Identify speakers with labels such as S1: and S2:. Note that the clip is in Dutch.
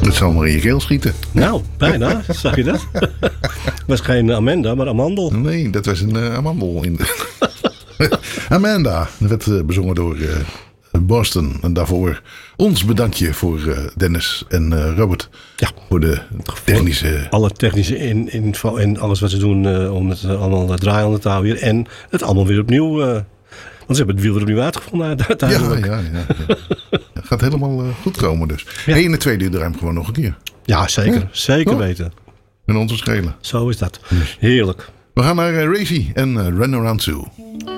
S1: Het zal maar in je keel schieten.
S2: Nou, bijna. Zag je dat? Het was geen Amanda, maar Amandel.
S1: Nee, dat was een amandel. Amanda. Dat werd bezongen door Boston. En daarvoor ons bedankje voor Dennis en Robert.
S2: Ja.
S1: Voor de technische...
S2: Alle technische info en alles wat ze doen om het allemaal draaiende te houden hier. En het allemaal weer opnieuw... want ze hebben het wiel er opnieuw uitgevonden uiteindelijk.
S1: Ja. Het gaat helemaal goed komen dus.
S2: Ja.
S1: En in de tweede uur draaien we gewoon nog een keer.
S2: Ja, zeker.
S1: Ja.
S2: Zeker
S1: Oh.
S2: weten.
S1: En ons schelen.
S2: Zo is dat. Heerlijk.
S1: We gaan naar Racy en Run Around 2.